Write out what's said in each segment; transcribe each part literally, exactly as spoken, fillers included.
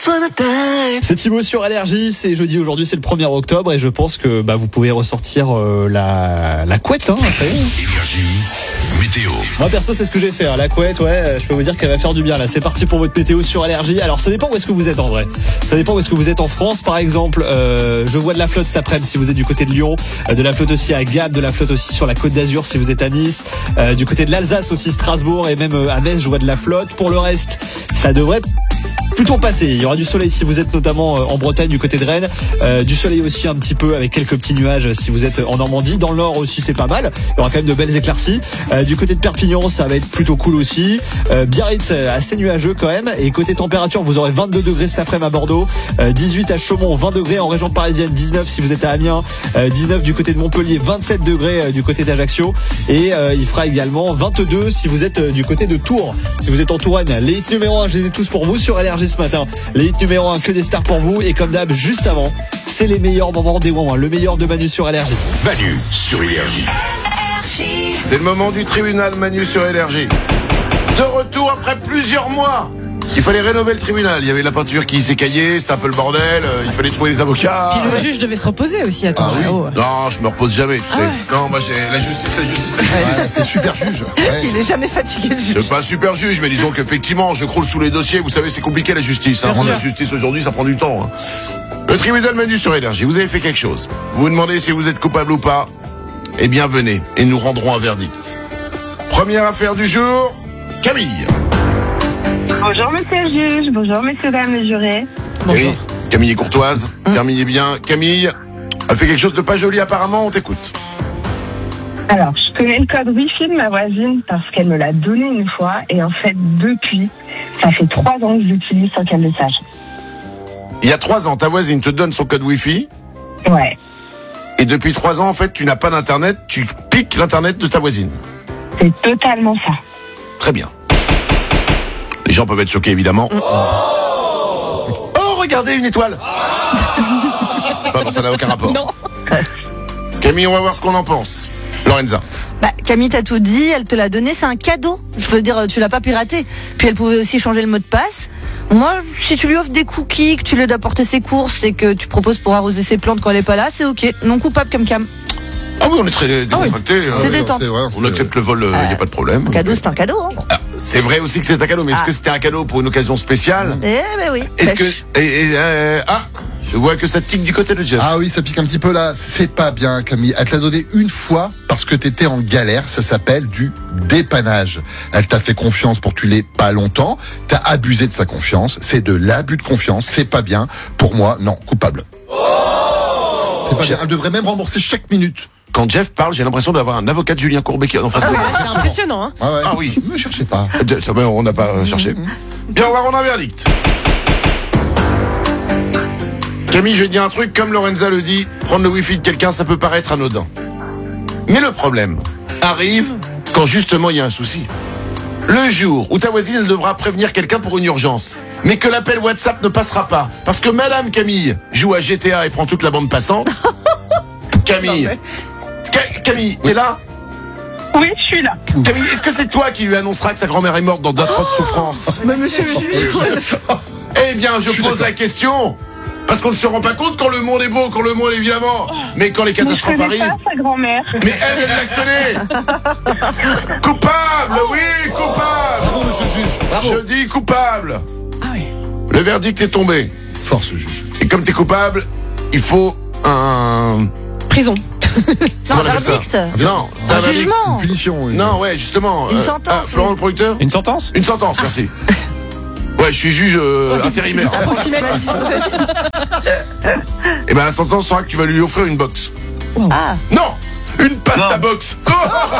C'est Thibaut sur Allergie, c'est jeudi aujourd'hui, c'est le premier octobre et je pense que bah, vous pouvez ressortir euh, la, la couette. Hein, Énergie, météo. Moi perso c'est ce que j'ai fait, hein, la couette, ouais, je peux vous dire qu'elle va faire du bien là. C'est parti pour votre météo sur Allergie. Alors ça dépend où est-ce que vous êtes en vrai. Ça dépend où est-ce que vous êtes en France par exemple. Euh, je vois de la flotte cet après-midi si vous êtes du côté de Lyon, euh, de la flotte aussi à Gap, de la flotte aussi sur la Côte d'Azur si vous êtes à Nice, euh, du côté de l'Alsace aussi Strasbourg et même euh, à Metz je vois de la flotte. Pour le reste, ça devrait plutôt passer. Il y aura du soleil si vous êtes notamment en Bretagne du côté de Rennes, euh, du soleil aussi un petit peu avec quelques petits nuages si vous êtes en Normandie. Dans le nord aussi c'est pas mal, il y aura quand même de belles éclaircies. Euh, du côté de Perpignan ça va être plutôt cool aussi. euh, Biarritz assez nuageux quand même. Et côté température vous aurez vingt-deux degrés cet après-midi à Bordeaux, euh, dix-huit à Chaumont, vingt degrés en région parisienne, dix-neuf si vous êtes à Amiens, euh, dix-neuf du côté de Montpellier, vingt-sept degrés euh, du côté d'Ajaccio et euh, il fera également vingt-deux si vous êtes euh, du côté de Tours. Si vous êtes en Touraine, les hits numéro un je les ai tous pour vous sur Allergie ce matin. Les hits numéro un, que des stars pour vous. Et comme d'hab, juste avant, c'est les meilleurs moments des moments. Le meilleur de Manu sur Allergie. Manu sur Énergie. C'est le moment du tribunal, Manu sur Énergie. De retour après plusieurs mois. Il fallait rénover le tribunal. Il y avait la peinture qui s'écaillait, c'était un peu le bordel. Il fallait trouver les avocats. Puis le juge devait se reposer aussi, Ah attention. oui. Oh. Non, je me repose jamais, tu sais. Ah ouais. Non, moi j'ai la justice, la justice. La justice. Ouais, c'est super juge. Ouais. Il est jamais fatigué, le juge. C'est pas un super juge, mais disons qu'effectivement, je croule sous les dossiers. Vous savez, c'est compliqué la justice. Hein. Bien Rendre sûr. la justice aujourd'hui, ça prend du temps. Hein. Le tribunal Manu sur Énergie, vous avez fait quelque chose. Vous vous demandez si vous êtes coupable ou pas. Eh bien, venez et nous rendrons un verdict. Première affaire du jour, Camille. Bonjour monsieur le juge, bonjour messieurs dames les jurés. Oui, Camille est courtoise. Camille est bien. Camille a fait quelque chose de pas joli apparemment. On t'écoute. Alors, je connais le code Wi-Fi de ma voisine parce qu'elle me l'a donné une fois et en fait depuis, ça fait trois ans que je l'utilise sans qu'elle le sache. Il y a trois ans, ta voisine te donne son code Wi-Fi. Ouais, Et depuis trois ans, en fait, tu n'as pas d'internet. Tu piques l'internet de ta voisine. c'est totalement ça. Très bien. Les gens peuvent être choqués, évidemment. Oh, regardez, une étoile. Bah, bon, ça n'a aucun rapport. Non. Camille, on va voir ce qu'on en pense. Lorenza. Bah, Camille t'a tout dit, elle te l'a donné, c'est un cadeau. Je veux dire, tu l'as pas piraté. Puis elle pouvait aussi changer le mot de passe. Moi, si tu lui offres des cookies, que tu lui aides à porter ses courses et que tu proposes pour arroser ses plantes quand elle est pas là, c'est ok. Non coupable comme Cam. Ah oui, on est très décontractés. hein. C'est Ouais, détente. c'est vrai, On c'est- accepte le vol, il n'y a pas de problème. Un cadeau, c'est un cadeau, hein. Ah, c'est vrai aussi que c'est un cadeau, mais est-ce Ah. que c'était un cadeau pour une occasion spéciale? Eh ben oui. Est-ce que... Pêche. et- et, euh, ah, je vois que ça tique du côté de Jeff. Ah oui, ça pique un petit peu là. C'est pas bien, Camille. Elle te l'a donné une fois parce que t'étais en galère. Ça s'appelle du dépannage. Elle t'a fait confiance pour que tu l'aies pas longtemps. T'as abusé de sa confiance. C'est de l'abus de confiance. C'est pas bien. Pour moi, non, coupable. C'est pas bien. Elle devrait même rembourser chaque minute. Quand Jeff parle, j'ai l'impression d'avoir un avocat de Julien Courbet qui est en face de moi. C'est impressionnant, hein. Ah, ouais. Ah oui. Me cherchez pas. Euh, ben, On n'a pas euh, cherché. Bien, on va rendre un verdict. Camille, je vais te dire un truc, comme Lorenza le dit, prendre le wifi de quelqu'un, ça peut paraître anodin. Mais le problème arrive quand justement il y a un souci. Le jour où ta voisine elle devra prévenir quelqu'un pour une urgence, mais que l'appel WhatsApp ne passera pas, parce que Madame Camille joue à G T A et prend toute la bande passante. Camille, Non, mais- Ca- Camille, t'es là? Oui, je suis là. Camille, est-ce que c'est toi qui lui annoncera que sa grand-mère est morte dans d'atroces souffrances? Mais monsieur le juge. Eh bien, je, suis pose d'accord. la question, parce qu'on ne se rend pas compte quand le monde est beau, quand le monde est évidemment, mais quand les Mais je catastrophes connais arrivent, pas sa grand-mère. mais elle, elle la connaît. Coupable, oui, coupable. Bravo, monsieur le juge. Bravo. Je dis coupable. Ah oui. Le verdict est tombé. Force, juge. Et comme t'es coupable, il faut un... Prison. Non, Comment on appelle ça? verdict. Non, Un un verdict. jugement. C'est une punition. oui. Non, ouais, justement. Une euh, sentence, ah, Florent oui. le producteur? Une sentence? Une sentence, merci. Ouais, je suis juge euh, intérimaire. Approximatif. Et ben la sentence sera que tu vas lui offrir une box. Ah, Non, une pasta box. Oh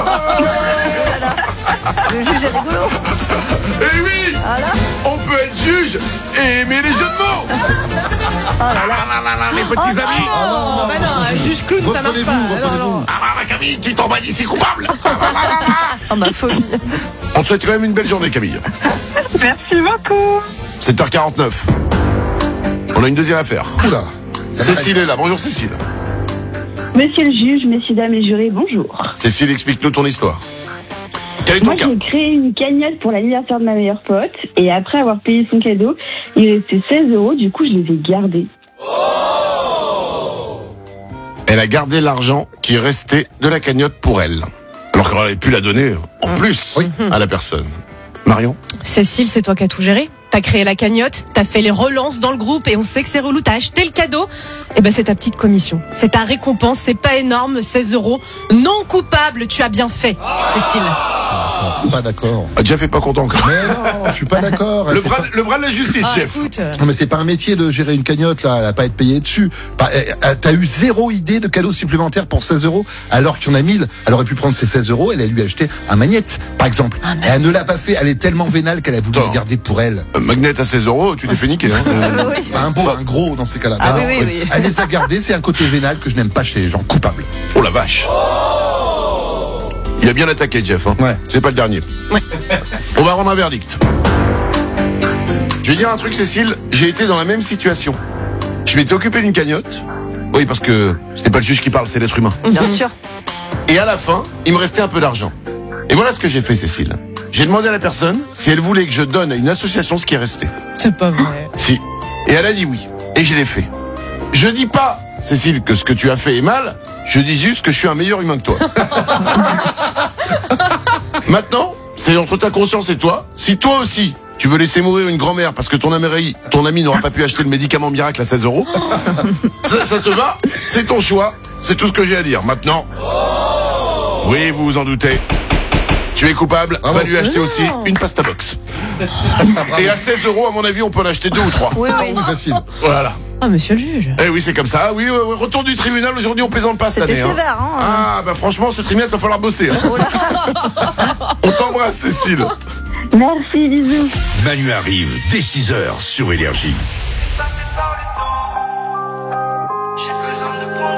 le juge est rigolo. Et oui, Voilà. on peut être juge et aimer les jeux de mots. Oh là là. Ah là là là, mes petits Oh amis. Oh, bah non, un juge clown, ça marche Reprenez-vous, pas. Non, reprenez-vous. non. Ah là là, Camille, tu t'en vas d'ici coupable. Oh ma folie. On te souhaite quand même une belle journée, Camille. Merci beaucoup. sept heures quarante-neuf. On a une deuxième affaire. Oula. Ça Cécile est là. Bonjour Cécile. Monsieur le juge, messieurs dames les jurés, bonjour. Cécile, explique-nous ton histoire. Quel est ton Moi, cas j'ai créé une cagnotte pour l'anniversaire de ma meilleure pote. Et après avoir payé son cadeau, il restait seize euros. Du coup, je les ai gardés. Elle a gardé l'argent qui restait de la cagnotte pour elle. Alors qu'elle aurait pu la donner en plus à la personne. Marion? Cécile, c'est toi qui as tout géré. T'as créé la cagnotte, t'as fait les relances dans le groupe et on sait que c'est relou, t'as acheté le cadeau. Eh ben c'est ta petite commission. C'est ta récompense, c'est pas énorme, seize euros. Non coupable, tu as bien fait, Cécile. Je suis pas d'accord. Ah, Jeff est pas content quand même. Mais non, je suis pas d'accord. Le C'est bras, pas- le bras de la justice, Ah, Jeff. écoute, euh, Non, mais c'est pas un métier de gérer une cagnotte, là. Elle a pas à être payée dessus. Bah, euh, euh, T'as eu zéro idée de cadeau supplémentaire pour seize euros, alors qu'il y en a mille. Elle aurait pu prendre ses seize euros, elle a lui acheté un magnète, par exemple. Et elle ne l'a pas fait. Elle est tellement vénale qu'elle a voulu Attends. le garder pour elle. Un magnet à seize euros, tu t'es fait niquer. Hein. Euh, Oui. Bah, un beau, un gros dans ces cas-là. Ah Bah, oui, non, oui, oui. Elle les a gardés, c'est un côté vénal que je n'aime pas chez les gens coupables. Oh la vache. Il a bien attaqué, Jeff. Hein. Ouais. C'est pas le dernier. On va rendre un verdict. Je vais dire un truc, Cécile. J'ai été dans la même situation. Je m'étais occupé d'une cagnotte. Oui, parce que c'était pas le juge qui parle, c'est l'être humain. Bien sûr. Et à la fin, il me restait un peu d'argent. Et voilà ce que j'ai fait, Cécile. J'ai demandé à la personne si elle voulait que je donne à une association ce qui est resté. c'est pas vrai. Si. Et elle a dit oui. Et je l'ai fait. Je dis pas, Cécile, que ce que tu as fait est mal. Je dis juste que je suis un meilleur humain que toi. Maintenant, c'est entre ta conscience et toi. Si toi aussi, tu veux laisser mourir une grand-mère parce que ton ami, ton ami n'aura pas pu acheter le médicament miracle à seize euros, ça, ça te va? C'est ton choix. C'est tout ce que j'ai à dire. Maintenant, oui, vous vous en doutez. Tu es coupable, Bravo. va lui acheter aussi une pasta box. Et à seize euros, à mon avis, on peut en acheter deux ou trois. Oui, oui. Plus facile. Voilà. Ah, monsieur le juge. Eh oui, c'est comme ça. Oui, oui, oui. Retour du tribunal. Aujourd'hui, on plaisante pas cette C'était année. hein. sévère, hein. Ah, bah franchement, ce tribunal, il va falloir bosser. hein. On t'embrasse, Cécile. Merci, bisous. Manu arrive dès six heures sur Énergie. Passé par le temps.